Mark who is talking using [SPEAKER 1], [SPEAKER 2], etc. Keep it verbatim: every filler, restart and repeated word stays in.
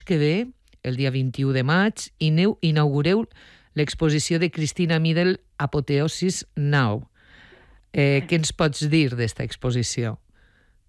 [SPEAKER 1] que ve, el dia vint-i-u de maig, inaugureu l'exposició de Cristina Midel Apoteosis Now. Eh, què ens pots dir d'esta exposició?